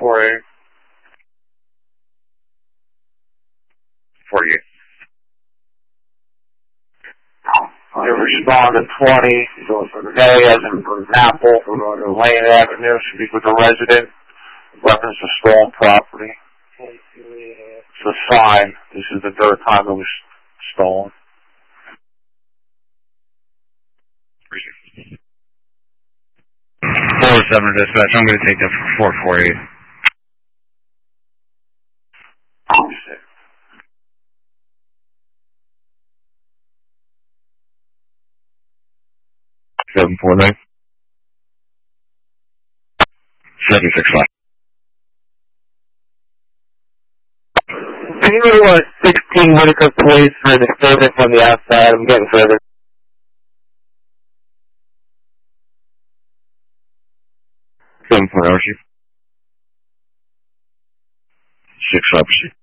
448. 48. You respond to 20, A as in Apple, Lane Avenue, speak with the resident, reference to stolen property. It's a sign. This is the third time it was stolen. 407 dispatch, I'm going to take that for 448. 749. 765. Can you go to 16 Whitaker Place for the service on the outside? I'm getting service. 740. 6 opposite.